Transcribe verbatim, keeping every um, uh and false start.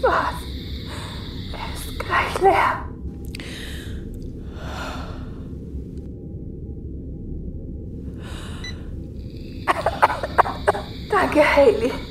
Das war's. Er ist gleich leer. Danke, Hayley.